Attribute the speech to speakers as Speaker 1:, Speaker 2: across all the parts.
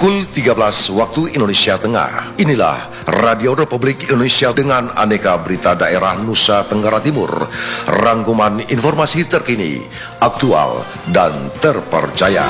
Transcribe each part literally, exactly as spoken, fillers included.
Speaker 1: Pukul tiga belas waktu Indonesia Tengah. Inilah Radio Republik Indonesia dengan aneka berita daerah Nusa Tenggara Timur. Rangkuman informasi terkini, aktual, dan terpercaya.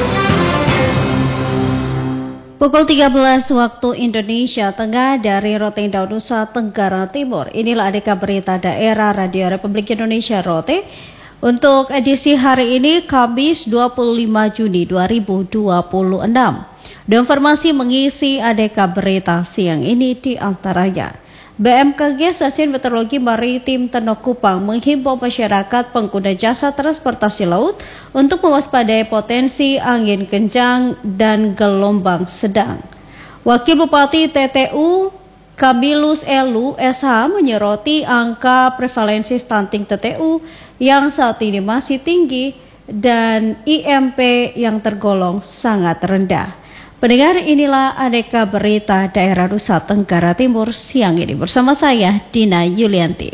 Speaker 2: Pukul tiga belas waktu Indonesia Tengah dari Rotenda, Nusa Tenggara Timur. Inilah aneka berita daerah Radio Republik Indonesia Rote. Untuk edisi hari ini, Kamis dua puluh lima Juni dua ribu dua puluh enam. Dan informasi mengisi aneka berita siang ini di antaranya. B M K G Stasiun Meteorologi Maritim Tenok Kupang menghimbau masyarakat pengguna jasa transportasi laut untuk mewaspadai potensi angin kencang dan gelombang sedang. Wakil Bupati T T U Kamilus Elu S H menyoroti angka prevalensi stunting T T U yang saat ini masih tinggi dan I M P yang tergolong sangat rendah. Pendengar, inilah aneka berita daerah Nusa Tenggara Timur siang ini bersama saya Dina Yulianti.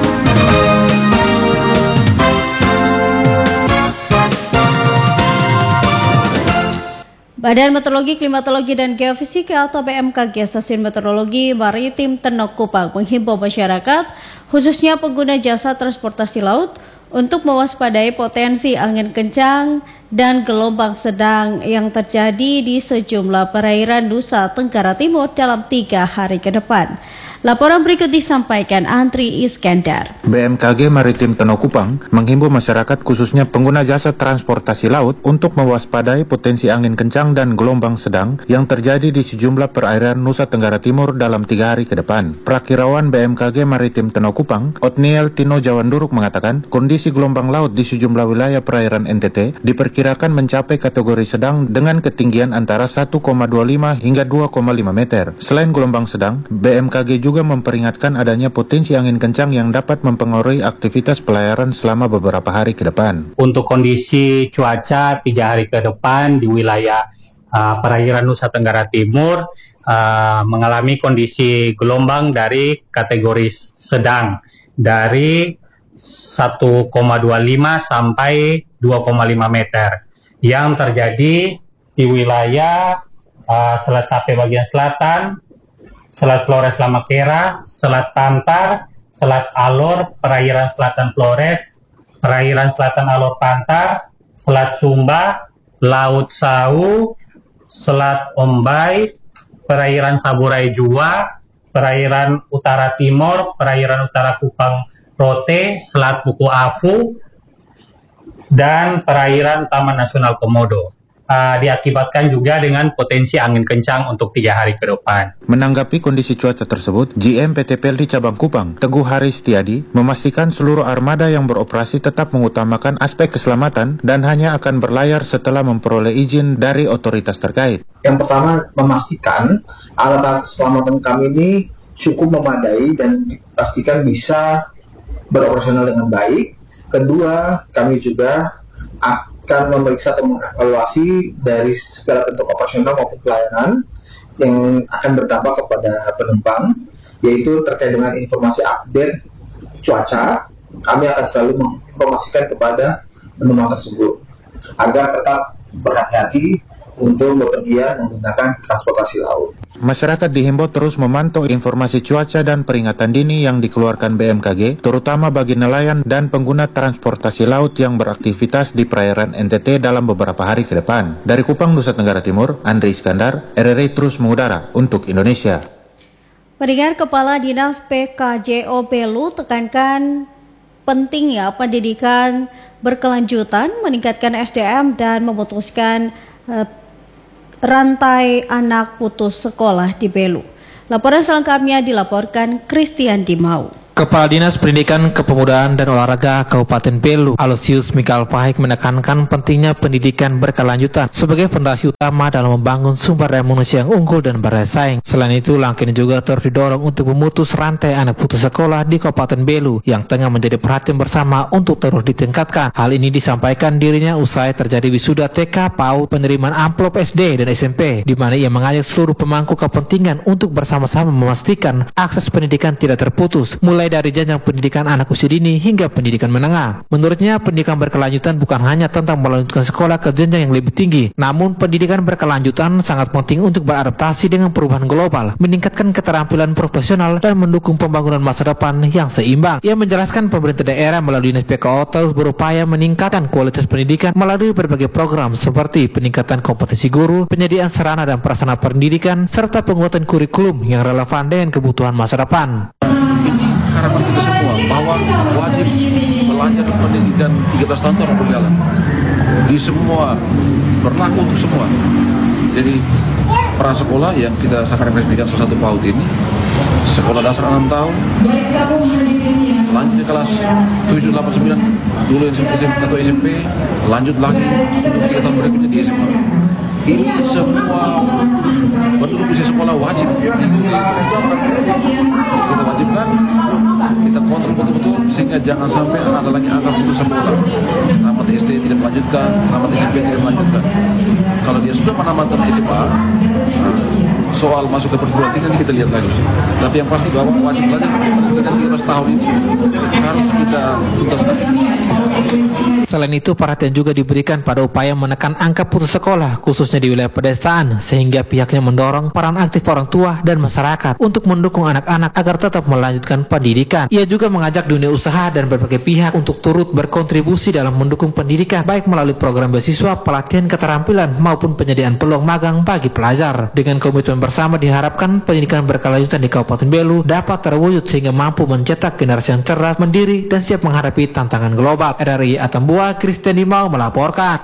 Speaker 2: Badan Meteorologi, Klimatologi, dan Geofisika atau B M K G Stasiun Meteorologi Maritim Tenok Kupang menghimbau masyarakat, khususnya pengguna jasa transportasi laut, untuk mewaspadai potensi angin kencang dan gelombang sedang yang terjadi di sejumlah perairan Nusa Tenggara Timur dalam tiga hari ke depan. Laporan berikut disampaikan Andri Iskandar.
Speaker 3: B M K G Maritim Tenok Kupang menghimbau masyarakat khususnya pengguna jasa transportasi laut untuk mewaspadai potensi angin kencang dan gelombang sedang yang terjadi di sejumlah perairan Nusa Tenggara Timur dalam tiga hari ke depan. Prakirawan B M K G Maritim Tenok Kupang, Otniel Tino Jawanduruk mengatakan kondisi gelombang laut di sejumlah wilayah perairan N T T diperkirakan mencapai kategori sedang dengan ketinggian antara satu koma dua lima hingga dua koma lima meter. Selain gelombang sedang, B M K G juga juga memperingatkan adanya potensi angin kencang yang dapat mempengaruhi aktivitas pelayaran selama beberapa hari ke depan.
Speaker 4: Untuk kondisi cuaca tiga hari ke depan di wilayah uh, perairan Nusa Tenggara Timur uh, mengalami kondisi gelombang dari kategori sedang dari satu koma dua lima sampai dua koma lima meter yang terjadi di wilayah uh, Selat Sape bagian selatan, Selat Flores Lamakera, Selat Pantar, Selat Alor, perairan selatan Flores, perairan selatan Alor Pantar, Selat Sumba, Laut Sau, Selat Ombai, perairan Saburai Jua, perairan Utara Timur, perairan Utara Kupang Rote, Selat Buku Afu, dan perairan Taman Nasional Komodo. Uh, diakibatkan juga dengan potensi angin kencang untuk tiga hari ke depan.
Speaker 3: Menanggapi kondisi cuaca tersebut, G M P T P L D Cabang Kupang, Teguh Haris Tiadi, memastikan seluruh armada yang beroperasi tetap mengutamakan aspek keselamatan dan hanya akan berlayar setelah memperoleh izin dari otoritas terkait.
Speaker 5: Yang pertama, memastikan alat-alat keselamatan kami ini cukup memadai dan dipastikan bisa beroperasional dengan baik. Kedua, kami juga akan memeriksa atau mengevaluasi dari segala bentuk operasional maupun pelayanan yang akan berdampak kepada penumpang, yaitu terkait dengan informasi update cuaca. Kami akan selalu menginformasikan kepada penumpang tersebut agar tetap berhati-hati untuk bepergian menggunakan transportasi laut.
Speaker 3: Masyarakat dihimbau terus memantau informasi cuaca dan peringatan dini yang dikeluarkan B M K G, terutama bagi nelayan dan pengguna transportasi laut yang beraktivitas di perairan N T T dalam beberapa hari ke depan. Dari Kupang, Nusa Tenggara Timur, Andri Iskandar, R R I terus mengudara untuk Indonesia.
Speaker 2: Pendengar, Kepala Dinas P K J O Belu tekankan pentingnya pendidikan berkelanjutan, meningkatkan S D M dan memutuskan uh, rantai anak putus sekolah di Belu. Laporan selengkapnya dilaporkan Christian Dimau.
Speaker 6: Kepala Dinas Pendidikan, Kepemudaan, dan Olahraga Kabupaten Belu, Aloysius Mikael Pahik, menekankan pentingnya pendidikan berkelanjutan sebagai fondasi utama dalam membangun sumber daya manusia yang unggul dan bersaing. Selain itu, langkah ini juga terus didorong untuk memutus rantai anak putus sekolah di Kabupaten Belu yang tengah menjadi perhatian bersama untuk terus ditingkatkan. Hal ini disampaikan dirinya usai terjadi wisuda T K, PAUD, penerimaan amplop S D dan S M P, di mana ia mengajak seluruh pemangku kepentingan untuk bersama-sama memastikan akses pendidikan tidak terputus, mulai mulai dari jenjang pendidikan anak usia dini hingga pendidikan menengah. Menurutnya, pendidikan berkelanjutan bukan hanya tentang melanjutkan sekolah ke jenjang yang lebih tinggi, namun pendidikan berkelanjutan sangat penting untuk beradaptasi dengan perubahan global, meningkatkan keterampilan profesional, dan mendukung pembangunan masa depan yang seimbang. Ia menjelaskan pemerintah daerah melalui Dinas P K O terus berupaya meningkatkan kualitas pendidikan melalui berbagai program seperti peningkatan kompetensi guru, penyediaan sarana dan prasarana pendidikan, serta penguatan kurikulum yang relevan dengan kebutuhan masa depan.
Speaker 7: Ini harapan kita semua bahwa wajib belajar pendidikan tiga belas tahun harus berjalan di semua, berlaku untuk semua. Jadi pra sekolah yang kita sekarang rekomendasikan salah satu PAUD ini, sekolah dasar enam tahun, lanjut di kelas tujuh, delapan, sembilan, dulu S M P atau S M P, lanjut lagi untuk tiga tahun berikutnya di S M A. Ini semua penduduk usia sekolah wajib diikuti. Kita wajibkan, kita kontrol betul-betul sehingga jangan sampai ada lagi angka putus sekolah. Tamat S D tidak melanjutkan, tamat S M P tidak melanjutkan. Kalau dia sudah menamatkan S M A, soal masuk ke perguruan tinggi nanti kita lihat lagi. Tapi yang pasti bahwa wajib belajar pendidikan tiga belas tahun ini harus kita tuntaskan.
Speaker 6: Selain itu, perhatian juga diberikan pada upaya menekan angka putus sekolah, khususnya di wilayah pedesaan, sehingga pihaknya mendorong peran aktif orang tua dan masyarakat untuk mendukung anak-anak agar tetap melanjutkan pendidikan. Ia juga mengajak dunia usaha dan berbagai pihak untuk turut berkontribusi dalam mendukung pendidikan, baik melalui program beasiswa, pelatihan keterampilan, maupun penyediaan peluang magang bagi pelajar. Dengan komitmen bersama diharapkan pendidikan berkelanjutan di Kabupaten Belu dapat terwujud sehingga mampu mencetak generasi yang cerdas, mandiri, dan siap menghadapi tantangan global. R R I Atambua, Christian Dimau melaporkan.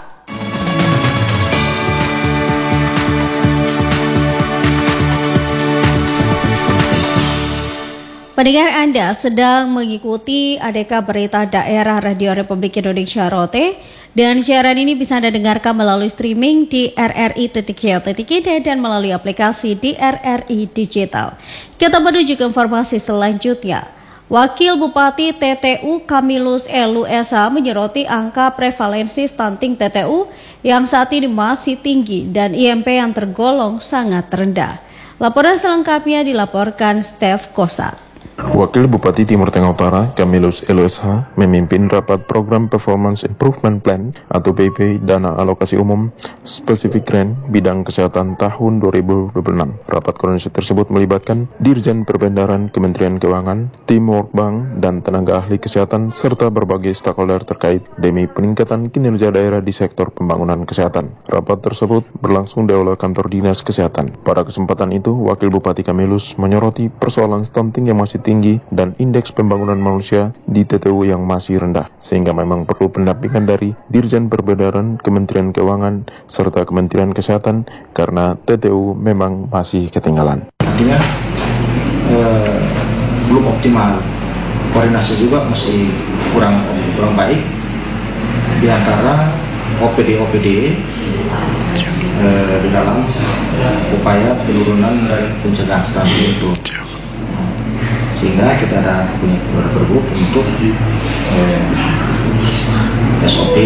Speaker 2: Pendengar, Anda sedang mengikuti A D K Berita Daerah Radio Republik Indonesia Rote, dan siaran ini bisa Anda dengarkan melalui streaming di r r i titik co titik i d dan melalui aplikasi di R R I Digital. Kita menuju ke informasi selanjutnya. Wakil Bupati T T U Kamilus Elu S H menyoroti angka prevalensi stunting T T U yang saat ini masih tinggi dan I M P yang tergolong sangat rendah. Laporan selengkapnya dilaporkan Steph Kosa.
Speaker 3: Wakil Bupati Timur Tengah Utara, Kamilus Elu S H, memimpin rapat program Performance Improvement Plan atau P I P Dana Alokasi Umum Spesifik Grant Bidang Kesehatan tahun dua ribu dua puluh enam. Rapat koordinasi tersebut melibatkan Dirjen Perbendaharaan Kementerian Keuangan, tim World Bank, dan tenaga ahli kesehatan, serta berbagai stakeholder terkait demi peningkatan kinerja daerah di sektor pembangunan kesehatan. Rapat tersebut berlangsung di Aula Kantor Dinas Kesehatan. Pada kesempatan itu, Wakil Bupati Kamilus menyoroti persoalan stunting yang masih tinggi dan indeks pembangunan manusia di T T U yang masih rendah, sehingga memang perlu pendampingan dari Dirjen Perbendaharaan Kementerian Keuangan serta Kementerian Kesehatan karena T T U memang masih ketinggalan.
Speaker 5: Artinya eh, belum optimal, koordinasi juga masih kurang kurang baik di antara O P D O P D eh, di dalam upaya penurunan dan pencegahan stunting itu. Sehingga kita ada punya pergub untuk eh, S O P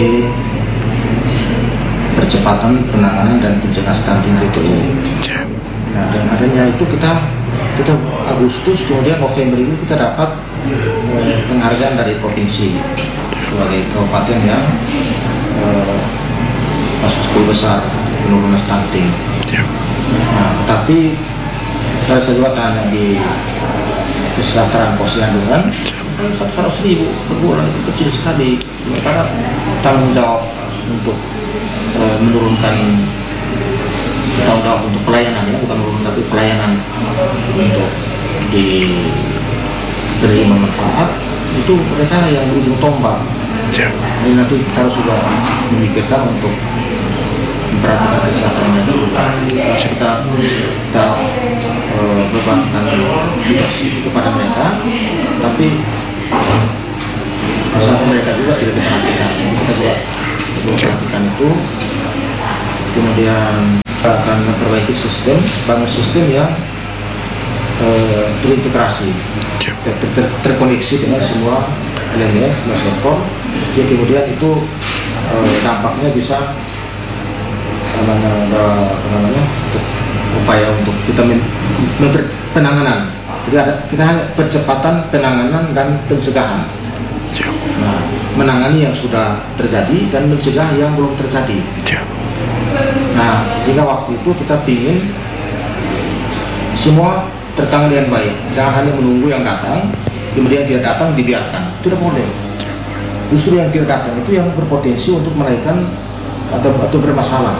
Speaker 5: percepatan penanganan dan pencegahan stunting T T U. Nah, dan adanya itu kita kita Agustus, kemudian November itu kita dapat eh, penghargaan dari provinsi sebagai kabupaten yang eh, masuk sepuluh besar penurunan stunting. Nah, tapi saya juga tanya di kesejahteraan posyandu seratus ribu per bulan itu kecil sekali, sementara tanggung jawab untuk e, menurunkan tanggung jawab untuk pelayanan, ya bukan menurunkan tapi pelayanan untuk diberi manfaat itu mereka yang berujung tombak. Jadi nanti kita harus juga memikirkan untuk memperhatikan kesehatan mereka juga. Kita kita uh, bebankan kepada mereka, tapi kesehatan mereka juga tidak diperhatikan. Kita juga memperhatikan itu. Kemudian kita akan memperbaiki sistem, bangun sistem yang uh, terintegrasi, ter ter ter terkoneksi dengan semua elemen, semua sektor. Jadi kemudian itu uh, dampaknya bisa namanya, namanya untuk upaya untuk kita memberi penanganan
Speaker 3: Jadi ada, kita hanya percepatan penanganan dan pencegahan. Nah, menangani yang sudah terjadi dan mencegah yang belum terjadi. Nah, sehingga waktu itu kita ingin semua tertangani dengan baik. Jangan hanya menunggu yang datang, kemudian tidak datang dibiarkan. Tidak boleh. Justru yang tidak datang itu yang berpotensi untuk menaikkan atau, atau bermasalah.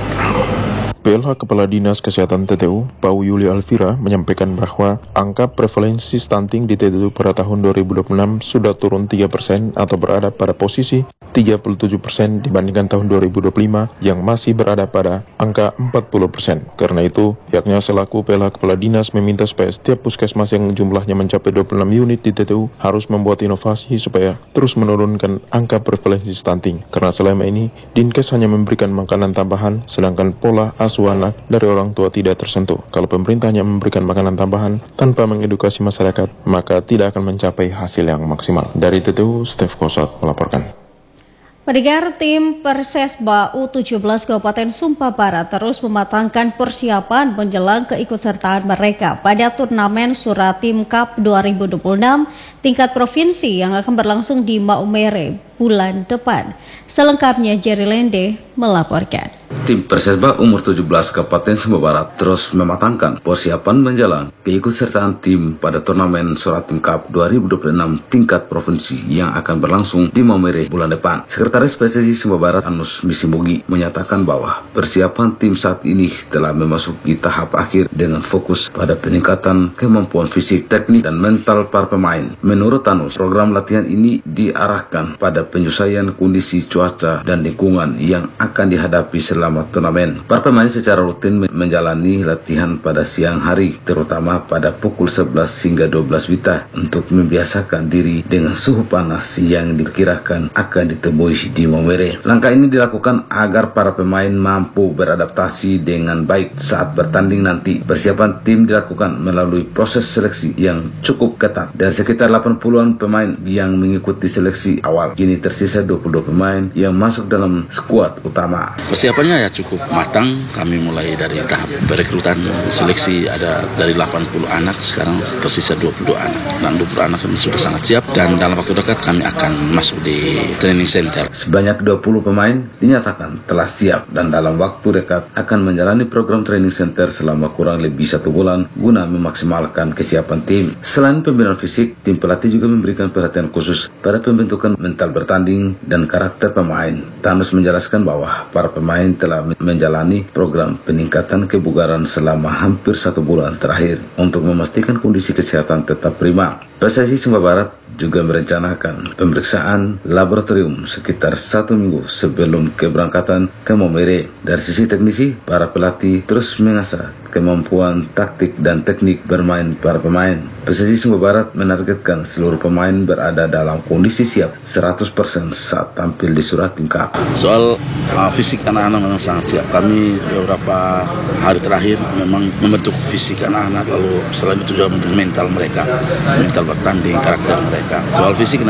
Speaker 8: P L H Kepala Dinas Kesehatan T T U, Pau Yuli Alvira, menyampaikan bahwa angka prevalensi stunting di T T U pada tahun dua ribu dua puluh enam sudah turun tiga persen atau berada pada posisi tiga puluh tujuh persen dibandingkan tahun dua ribu dua puluh lima yang masih berada pada angka empat puluh persen. Karena itu, pihaknya selaku P L H Kepala Dinas meminta supaya setiap puskesmas yang jumlahnya mencapai dua puluh enam unit di T T U harus membuat inovasi supaya terus menurunkan angka prevalensi stunting. Karena selama ini, Dinkes hanya memberikan makanan tambahan, sedangkan pola asuh anak dari orang tua tidak tersentuh. Kalau pemerintah hanya memberikan makanan tambahan tanpa mengedukasi masyarakat, maka tidak akan mencapai hasil yang maksimal. Dari T T U, Steve Kosot melaporkan.
Speaker 2: Pendengar, tim Persesba U tujuh belas Kabupaten Sumba Barat terus mematangkan persiapan menjelang keikutsertaan mereka pada turnamen Suratim Cup dua ribu dua puluh enam tingkat provinsi yang akan berlangsung di Maumere bulan depan. Selengkapnya Jerry Lende melaporkan.
Speaker 9: Tim Persesba umur tujuh belas Kabupaten Sumba Barat terus mematangkan persiapan menjelang keikutsertaan tim pada turnamen Suratim Cup dua ribu dua puluh enam tingkat provinsi yang akan berlangsung di Maumere bulan depan. Sekretaris P S S I Sumba Barat Anus Misimugi menyatakan bahwa persiapan tim saat ini telah memasuki tahap akhir dengan fokus pada peningkatan kemampuan fisik, teknik, dan mental para pemain. Menurut Anus, program latihan ini diarahkan pada penyesuaian kondisi cuaca dan lingkungan yang akan dihadapi selama turnamen. Para pemain secara rutin menjalani latihan pada siang hari, terutama pada pukul sebelas hingga dua belas wita untuk membiasakan diri dengan suhu panas yang diperkirakan akan ditemui di Maumere. Langkah ini dilakukan agar para pemain mampu beradaptasi dengan baik saat bertanding nanti. Persiapan tim dilakukan melalui proses seleksi yang cukup ketat. Dari sekitar delapan puluhan pemain yang mengikuti seleksi awal, kini tersisa dua puluh dua pemain yang masuk dalam skuad utama.
Speaker 10: Persiapannya ya cukup matang. Kami mulai dari tahap perekrutan seleksi ada dari delapan puluh anak, sekarang tersisa dua puluh dua anak. Dan dua puluh anak sudah sangat siap dan dalam waktu dekat kami akan masuk di training center.
Speaker 9: Sebanyak dua puluh pemain dinyatakan telah siap dan dalam waktu dekat akan menjalani program training center selama kurang lebih satu bulan guna memaksimalkan kesiapan tim. Selain pembinaan fisik, tim pelatih juga memberikan perhatian khusus pada pembentukan mental bertanding dan karakter pemain. Tanus menjelaskan bahwa para pemain telah menjalani program peningkatan kebugaran selama hampir satu bulan terakhir untuk memastikan kondisi kesehatan tetap prima. P S S I Sumba Barat juga merencanakan pemeriksaan laboratorium sekitar satu minggu sebelum keberangkatan ke Maumere. Dari sisi teknisi, para pelatih terus mengasah kemampuan taktik dan teknik bermain para pemain. P S S I Sumba Barat menargetkan seluruh pemain berada dalam kondisi siap seratus persen saat tampil di Suratim Cup.
Speaker 10: Soal uh, fisik anak-anak memang sangat siap. Kami beberapa hari terakhir memang membentuk fisik anak-anak, lalu selain itu juga membentuk mental mereka, mental bertanding, karakter mereka. Soal fisik